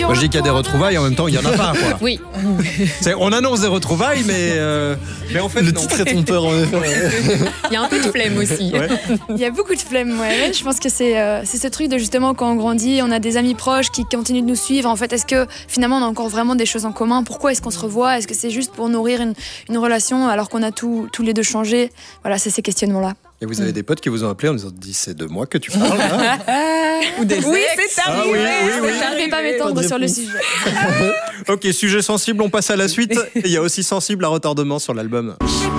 Moi, je dis qu'il y a des retrouvailles, en même temps, il n'y en a pas, quoi. Oui. On annonce des retrouvailles, mais en fait, Le non. titre est trompeur, en effet. Il y a un peu de flemme aussi. Ouais. Il y a beaucoup de flemme, ouais. Je pense que c'est ce truc de justement quand on grandit, on a des amis proches qui continuent de nous suivre. En fait, est-ce que finalement on a encore vraiment des choses en commun? Pourquoi est-ce qu'on se revoit? Est-ce que c'est juste pour nourrir une relation alors qu'on a tous les deux changé? Voilà, c'est ces questionnements-là. Et vous avez des potes qui vous ont appelé en disant c'est de moi que tu parles là. Ou des Oui, ex. c'est arrivé. oui. Je ne vais pas m'étendre Pas de sur le réponse. sujet. Ok, sujet sensible, on passe à la suite. Il y a aussi sensible à retardement sur l'album.